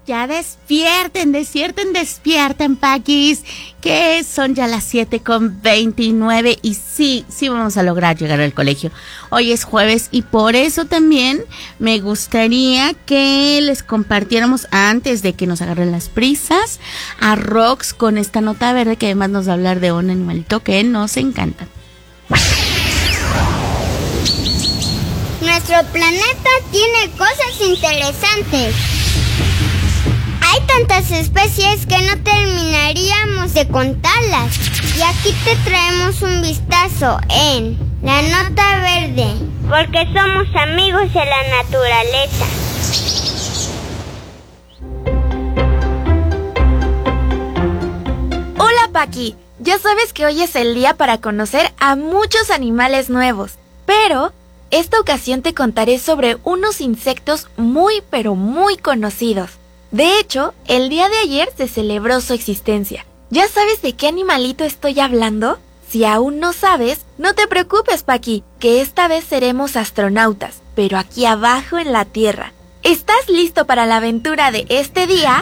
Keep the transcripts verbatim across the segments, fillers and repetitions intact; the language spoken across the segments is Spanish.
Ya despierten, despierten, despierten, Paquis, que son ya las siete con veintinueve y sí, sí vamos a lograr llegar al colegio. Hoy es jueves y por eso también me gustaría que les compartiéramos, antes de que nos agarren las prisas, a Rox con esta nota verde que además nos va a hablar de un animalito que nos encanta. Nuestro planeta tiene cosas interesantes. Hay tantas especies que no terminaríamos de contarlas. Y aquí te traemos un vistazo en La Nota Verde, porque somos amigos de la naturaleza. Hola, Paqui. Ya sabes que hoy es el día para conocer a muchos animales nuevos. Pero esta ocasión te contaré sobre unos insectos muy pero muy conocidos. De hecho, el día de ayer se celebró su existencia. ¿Ya sabes de qué animalito estoy hablando? Si aún no sabes, no te preocupes, Paqui, que esta vez seremos astronautas, pero aquí abajo en la Tierra. ¿Estás listo para la aventura de este día?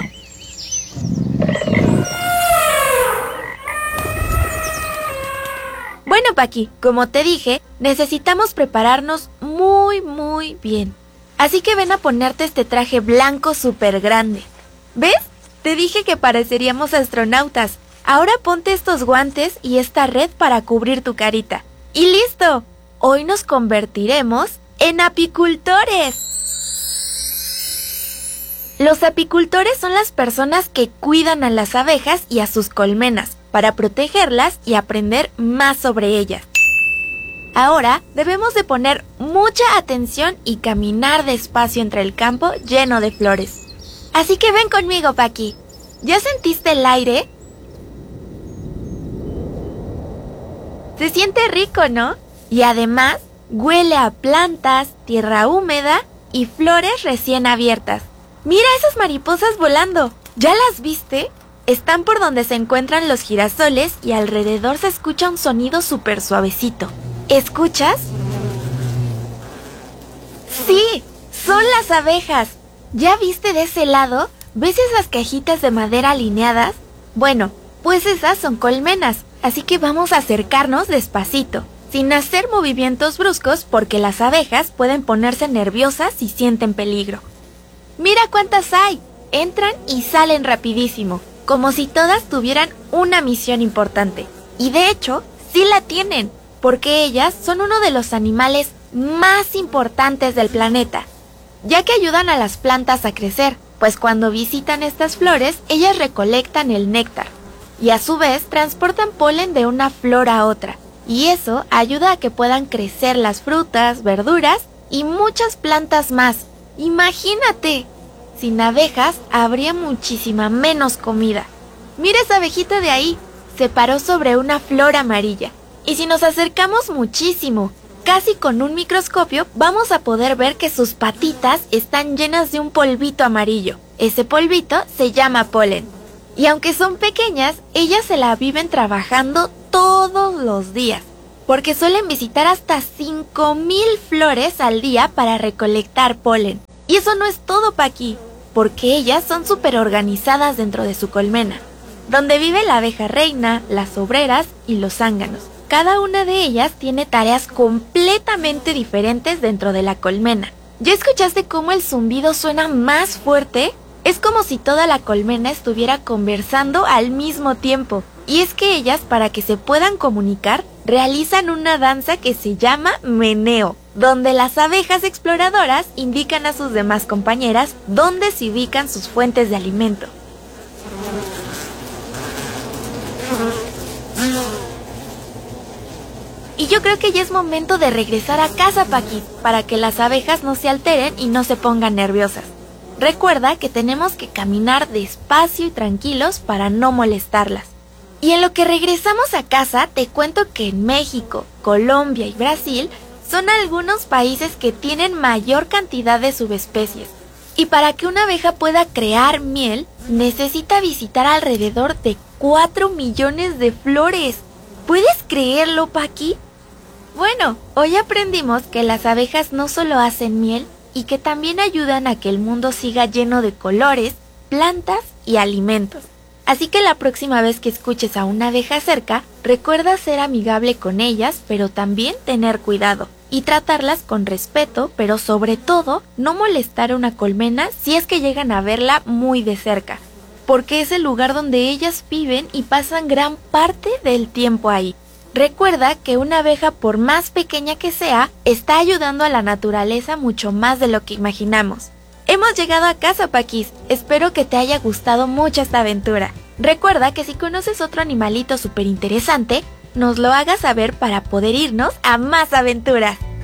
Bueno, Paqui, como te dije, necesitamos prepararnos muy, muy bien. Así que ven a ponerte este traje blanco súper grande. ¿Ves? Te dije que pareceríamos astronautas. Ahora ponte estos guantes y esta red para cubrir tu carita. ¡Y listo! Hoy nos convertiremos en apicultores. Los apicultores son las personas que cuidan a las abejas y a sus colmenas para protegerlas y aprender más sobre ellas. Ahora debemos de poner mucha atención y caminar despacio entre el campo lleno de flores. Así que ven conmigo, Paqui. ¿Ya sentiste el aire? Se siente rico, ¿no? Y además huele a plantas, tierra húmeda y flores recién abiertas. ¡Mira esas mariposas volando! ¿Ya las viste? Están por donde se encuentran los girasoles y alrededor se escucha un sonido súper suavecito. ¿Escuchas? ¡Sí! ¡Son las abejas! ¿Ya viste de ese lado? ¿Ves esas cajitas de madera alineadas? Bueno, pues esas son colmenas, así que vamos a acercarnos despacito, sin hacer movimientos bruscos porque las abejas pueden ponerse nerviosas si sienten peligro. ¡Mira cuántas hay! Entran y salen rapidísimo, como si todas tuvieran una misión importante. Y de hecho, sí la tienen, porque ellas son uno de los animales más importantes del planeta, ya que ayudan a las plantas a crecer, pues cuando visitan estas flores, ellas recolectan el néctar, y a su vez transportan polen de una flor a otra, y eso ayuda a que puedan crecer las frutas, verduras y muchas plantas más. ¡Imagínate! Sin abejas habría muchísima menos comida. ¡Mira esa abejita de ahí! Se paró sobre una flor amarilla. Y si nos acercamos muchísimo, casi con un microscopio, vamos a poder ver que sus patitas están llenas de un polvito amarillo. Ese polvito se llama polen. Y aunque son pequeñas, ellas se la viven trabajando todos los días, porque suelen visitar hasta cinco mil flores al día para recolectar polen. Y eso no es todo, Paqui, porque ellas son súper organizadas dentro de su colmena, donde vive la abeja reina, las obreras y los zánganos. Cada una de ellas tiene tareas completamente diferentes dentro de la colmena. ¿Ya escuchaste cómo el zumbido suena más fuerte? Es como si toda la colmena estuviera conversando al mismo tiempo. Y es que ellas, para que se puedan comunicar, realizan una danza que se llama meneo, donde las abejas exploradoras indican a sus demás compañeras dónde se ubican sus fuentes de alimento. Y yo creo que ya es momento de regresar a casa, Paqui, para que las abejas no se alteren y no se pongan nerviosas. Recuerda que tenemos que caminar despacio y tranquilos para no molestarlas. Y en lo que regresamos a casa, te cuento que en México, Colombia y Brasil son algunos países que tienen mayor cantidad de subespecies. Y para que una abeja pueda crear miel, necesita visitar alrededor de cuatro millones de flores. ¿Puedes creerlo, Paqui? Bueno, hoy aprendimos que las abejas no solo hacen miel y que también ayudan a que el mundo siga lleno de colores plantas y alimentos. Así que la próxima vez que escuches a una abeja cerca, recuerda ser amigable con ellas, pero también tener cuidado y tratarlas con respeto, pero sobre todo no molestar a una colmena si es que llegan a verla muy de cerca, porque es el lugar donde ellas viven y pasan gran parte del tiempo ahí. Recuerda que una abeja, por más pequeña que sea, está ayudando a la naturaleza mucho más de lo que imaginamos. Hemos llegado a casa, Paquis. Espero que te haya gustado mucho esta aventura. Recuerda que si conoces otro animalito súper interesante, nos lo hagas saber para poder irnos a más aventuras.